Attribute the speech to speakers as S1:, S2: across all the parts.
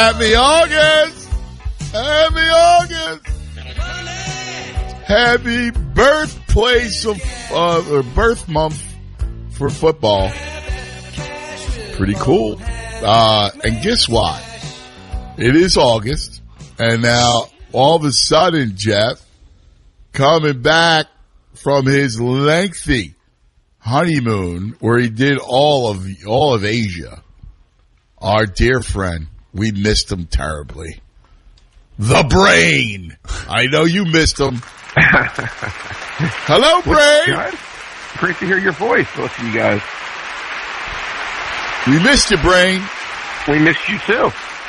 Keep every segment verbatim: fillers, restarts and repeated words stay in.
S1: Happy August! Happy August! Happy birthplace of, uh, or birth month for football. Pretty cool. Uh, and guess what? It is August. And now, all of a sudden, Jeff, coming back from his lengthy honeymoon where he did all of, all of Asia, our dear friend, we missed him terribly. The Brain. I know you missed him. Hello, Brain.
S2: Good? Great to hear your voice, both of you guys.
S1: We missed you, Brain.
S2: We missed you too.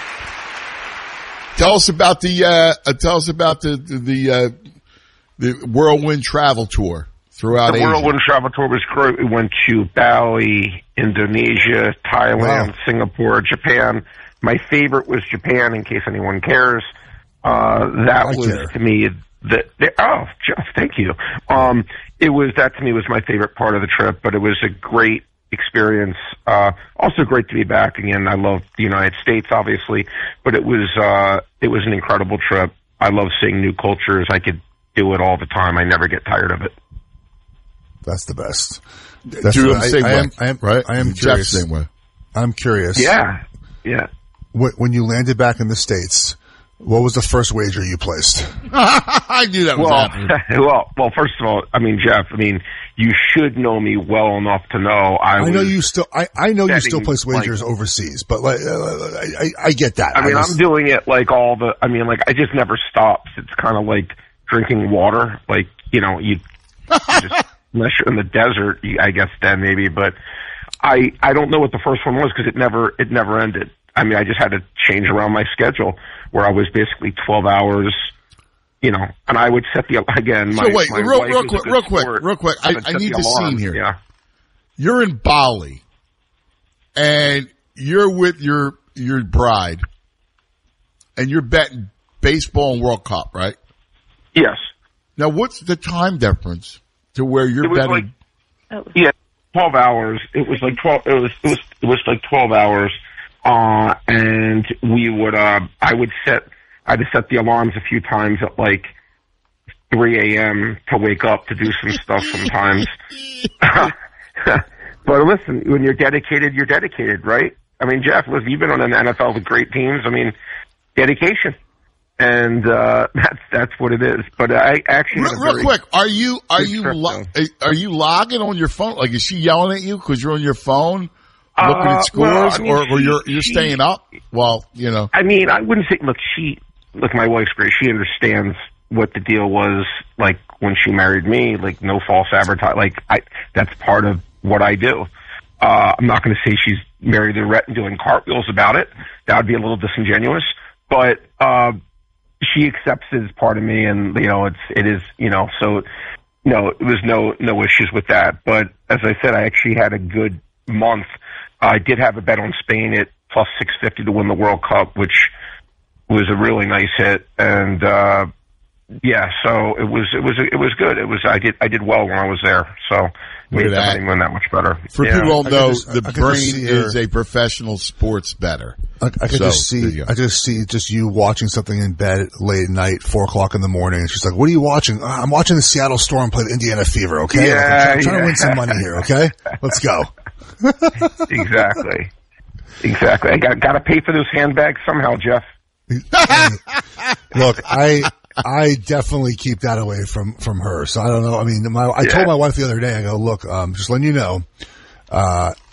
S1: Tell us about the uh, uh tell us about the the the, uh, the whirlwind travel tour throughout
S2: the
S1: Asia.
S2: The whirlwind travel tour was great. We went to Bali, Indonesia, Thailand, wow. Singapore, Japan. My favorite was Japan, in case anyone cares. Uh, that I was care. to me the, the oh, Jeff, thank you. Um, it was that to me was my favorite part of the trip, but it was a great experience. Uh, also great to be back again. I love the United States, obviously, but it was uh, it was an incredible trip. I love seeing new cultures. I could do it all the time. I never get tired of it.
S3: That's the best. That's
S1: Dude,
S3: what,
S1: I'm
S3: I,
S1: same
S3: I,
S1: way,
S3: I am, I am,
S1: right?
S3: I am
S1: Jeff
S3: curious.
S1: Same way.
S3: I'm curious.
S2: Yeah, yeah.
S3: When you landed back in the States, what was the first wager you placed?
S1: I knew that was
S2: well,
S1: happening.
S2: well, well. First of all, I mean, Jeff. I mean, you should know me well enough to know I.
S3: I know
S2: was
S3: you still. I, I know you still place
S2: like,
S3: wagers overseas, but like, uh, I, I get that.
S2: I mean,
S3: I was,
S2: I'm doing it like all the. I mean, like I just never stops. It's kind of like drinking water. Like you know, you, you just unless you're in the desert, you, I guess then maybe. But I I don't know what the first one was because it never it never ended. I mean, I just had to change around my schedule where I was basically twelve hours, you know, and I would set the, again, my,
S1: so wait,
S2: my
S1: real,
S2: wife
S1: real
S2: is
S1: quick,
S2: a good
S1: real quick,
S2: sport.
S1: real quick. I,
S2: I,
S1: I need the scene here.
S2: Yeah.
S1: You're in Bali and you're with your, your bride and you're betting baseball and World Cup, right?
S2: Yes.
S1: Now, what's the time difference to where you're
S2: it was
S1: betting?
S2: Like, yeah, twelve hours. It was like twelve, it was, it was, it was like twelve hours. Uh, and we would, uh, I would set, I'd set the alarms a few times at like three a.m. to wake up to do some stuff sometimes. But listen, when you're dedicated, you're dedicated, right? I mean, Jeff, listen, you've been on an N F L with great teams. I mean, dedication. And, uh, that's, that's what it is. But I actually,
S1: real, real quick, are you, are you, lo- are you logging on your phone? Like, is she yelling at you because you're on your phone? Looking
S2: uh,
S1: at scores,
S2: well, I mean,
S1: or, or
S2: she,
S1: you're you're
S2: she,
S1: staying up? Well, you know.
S2: I mean, I wouldn't say. Look, she, look, my wife's great. She understands what the deal was. Like when she married me, like no false advertising. Like I, that's part of what I do. Uh, I'm not going to say she's married to Rhett and doing cartwheels about it. That would be a little disingenuous. But uh, she accepts it as part of me, and you know, it's it is you know. So no, it was no no issues with that. But as I said, I actually had a good month. I did have a bet on Spain at plus six fifty to win the World Cup, which was a really nice hit. And, uh, yeah, so it was, it was, it was good. It was, I did, I did well when I was there. So made everything went that much better.
S1: For
S2: yeah.
S1: people who don't know,
S3: just,
S1: the Brain is a professional sports bettor.
S3: I, I could
S1: so,
S3: just see, I just see just you watching something in bed late at night, four o'clock in the morning. And she's like, "What are you watching?" Uh, I'm watching the Seattle Storm play the Indiana Fever. Okay,
S2: yeah,
S3: like, I'm, trying, I'm trying
S2: yeah.
S3: to win some money here. Okay, let's go.
S2: Exactly. Exactly. I got got to pay for those handbags somehow, Jeff.
S3: Look, I I definitely keep that away from from her. So I don't know. I mean, my, I
S2: yeah.
S3: told my wife the other day. I go, look, um, just letting you know, uh,